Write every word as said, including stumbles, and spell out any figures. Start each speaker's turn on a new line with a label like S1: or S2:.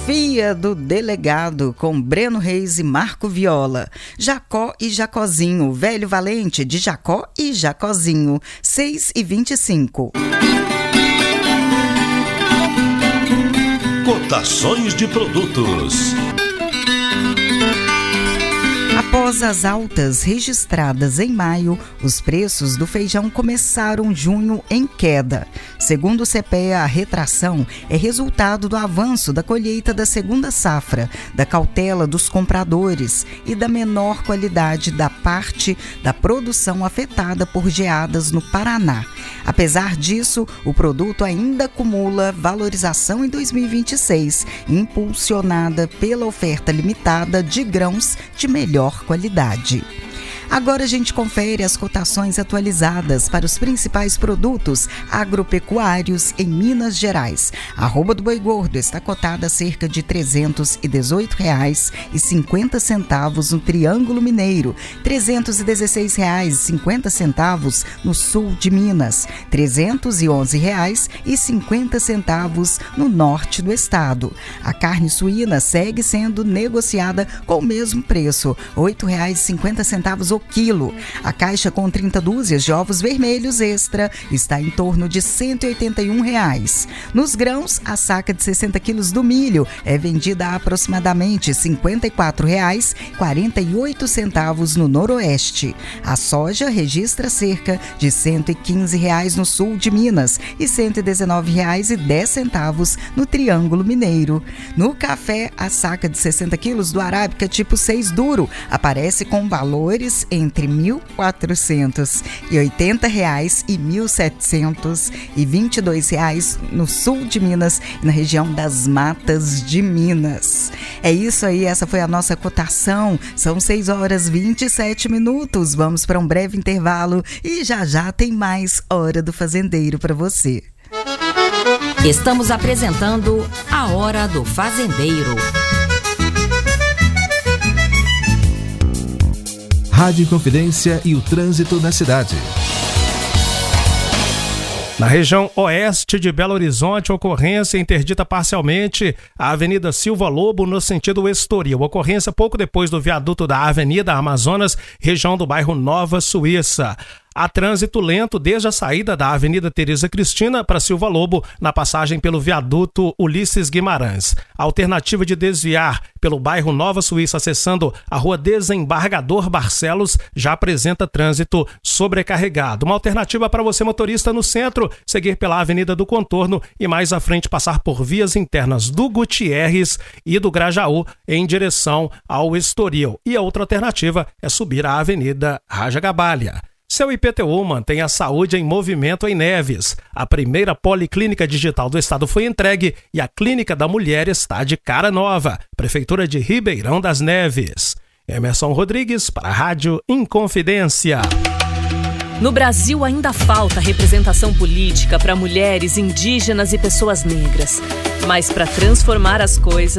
S1: Filosofia do Delegado, com Breno Reis e Marco Viola. Jacó e Jacozinho, Velho Valente, de Jacó e Jacozinho, seis e vinte e cinco.
S2: Cotações de produtos.
S1: Após as altas registradas em maio, os preços do feijão começaram junho em queda. Segundo o C P E A, a retração é resultado do avanço da colheita da segunda safra, da cautela dos compradores e da menor qualidade da parte da produção afetada por geadas no Paraná. Apesar disso, o produto ainda acumula valorização em dois mil e vinte e seis, impulsionada pela oferta limitada de grãos de melhor qualidade. Agora a gente confere as cotações atualizadas para os principais produtos agropecuários em Minas Gerais. A arroba do boi gordo está cotada a cerca de trezentos e dezoito reais e cinquenta centavos no Triângulo Mineiro, trezentos e dezesseis reais e cinquenta centavos no sul de Minas, trezentos e onze reais e cinquenta centavos no norte do estado. A carne suína segue sendo negociada com o mesmo preço, oito reais e cinquenta centavos o quilo. A caixa com trinta dúzias de ovos vermelhos extra está em torno de cento e oitenta e um reais. Nos grãos, a saca de sessenta quilos do milho é vendida a aproximadamente cinquenta e quatro reais e quarenta e oito centavos no noroeste. A soja registra cerca de cento e quinze reais no sul de Minas e cento e dezenove reais e dez centavos no Triângulo Mineiro. No café, a saca de sessenta quilos do Arábica tipo seis duro aparece com valores entre mil quatrocentos e oitenta reais e mil setecentos e vinte e dois reais no sul de Minas e na região das Matas de Minas. É isso aí, essa foi a nossa cotação. São seis horas e vinte e sete minutos. Vamos para um breve intervalo e já já tem mais Hora do Fazendeiro para você.
S3: Estamos apresentando a Hora do Fazendeiro.
S4: Rádio Inconfidência e o trânsito na cidade.
S5: Na região oeste de Belo Horizonte, ocorrência interdita parcialmente a Avenida Silva Lobo no sentido Estoril. Ocorrência pouco depois do viaduto da Avenida Amazonas, região do bairro Nova Suíça. Há trânsito lento desde a saída da Avenida Tereza Cristina para Silva Lobo, na passagem pelo viaduto Ulisses Guimarães. A alternativa de desviar pelo bairro Nova Suíça, acessando a rua Desembargador Barcelos, já apresenta trânsito sobrecarregado. Uma alternativa para você, motorista, no centro, seguir pela Avenida do Contorno e mais à frente passar por vias internas do Gutierrez e do Grajaú em direção ao Estoril. E a outra alternativa é subir a Avenida Raja Gabalha. Seu I P T U mantém a saúde em movimento em Neves. A primeira policlínica digital do estado foi entregue e a Clínica da Mulher está de cara nova. Prefeitura de Ribeirão das Neves. Emerson Rodrigues para a Rádio Inconfidência.
S6: No Brasil ainda falta representação política para mulheres, indígenas e pessoas negras. Mas para transformar as coisas,